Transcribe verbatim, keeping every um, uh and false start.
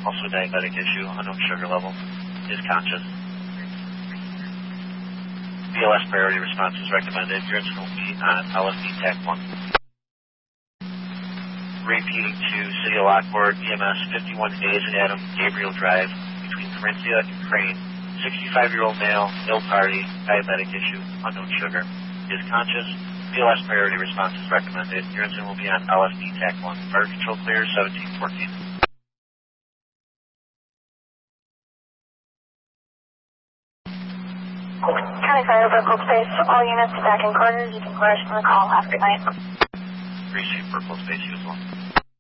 Also a diabetic issue, unknown sugar level, is conscious. B L S priority response is recommended. Your insulin will be on L F D T A C one. Repeating to City of Lockport, E M S fifty-one A's and Adam, Gabriel Drive, between Corinthia and Crane. sixty-five-year-old male, ill party, diabetic issue, unknown sugar, is conscious. B L S priority response is recommended. Your insulin will be on L F D T A C one. Fire control clear, seventeen fourteen. County Fire, Berkeley Space, all units back in quarters. You can flash from the call after night. Appreciate Berkeley Space, you as well.